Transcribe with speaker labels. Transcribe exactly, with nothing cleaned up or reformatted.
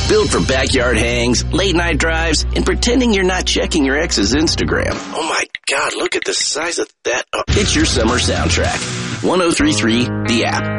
Speaker 1: Built for backyard hangs, late night drives, and pretending you're not checking your ex's Instagram. Oh my God, look at the size of that. Oh, it's your summer soundtrack. ten thirty-three, the app.